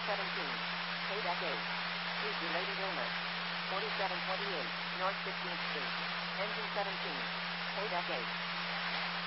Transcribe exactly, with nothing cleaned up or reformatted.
seventeen. Payback eight. Heat-related illness. forty-seven twenty-eight, North fifteenth Street. Engine seventeen. Payback eight.